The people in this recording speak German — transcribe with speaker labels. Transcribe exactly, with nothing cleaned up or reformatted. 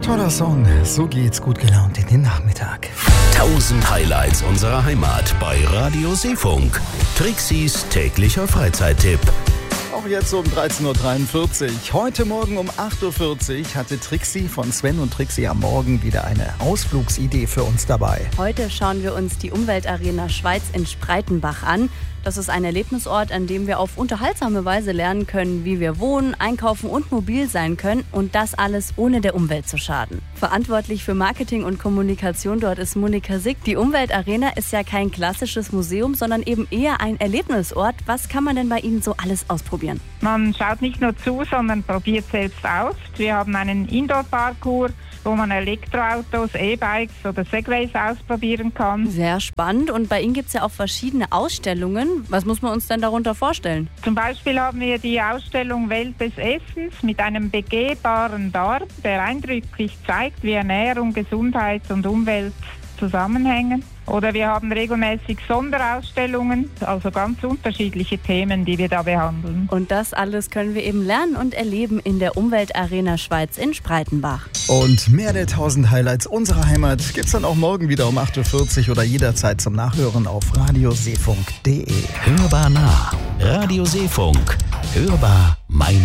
Speaker 1: Toller Song, so geht's gut gelaunt in den Nachmittag.
Speaker 2: Tausend Highlights unserer Heimat bei Radio Seefunk. Trixis täglicher Freizeittipp.
Speaker 1: Auch jetzt um dreizehn Uhr dreiundvierzig. Heute Morgen um acht Uhr vierzig hatte Trixi von Sven und Trixi am Morgen wieder eine Ausflugsidee für uns dabei.
Speaker 3: Heute schauen wir uns die Umweltarena Schweiz in Spreitenbach an. Das ist ein Erlebnisort, an dem wir auf unterhaltsame Weise lernen können, wie wir wohnen, einkaufen und mobil sein können. Und das alles ohne der Umwelt zu schaden. Verantwortlich für Marketing und Kommunikation dort ist Monika Sick. Die Umweltarena ist ja kein klassisches Museum, sondern eben eher ein Erlebnisort. Was kann man denn bei Ihnen so alles ausprobieren?
Speaker 4: Man schaut nicht nur zu, sondern probiert selbst aus. Wir haben einen Indoor-Parcours, wo man Elektroautos, E-Bikes oder Segways ausprobieren kann.
Speaker 3: Sehr spannend. Und bei Ihnen gibt es ja auch verschiedene Ausstellungen. Was muss man uns denn darunter vorstellen?
Speaker 4: Zum Beispiel haben wir die Ausstellung Welt des Essens mit einem begehbaren Darm, der eindrücklich zeigt, wie Ernährung, Gesundheit und Umwelt zusammenhängen. Oder wir haben regelmäßig Sonderausstellungen, also ganz unterschiedliche Themen, die wir da behandeln.
Speaker 3: Und das alles können wir eben lernen und erleben in der Umweltarena Schweiz in Spreitenbach.
Speaker 1: Und mehr der tausend Highlights unserer Heimat gibt's dann auch morgen wieder um acht Uhr vierzig oder jederzeit zum Nachhören auf radioseefunk punkt de.
Speaker 2: Hörbar nah. Radio Seefunk. Hörbar meine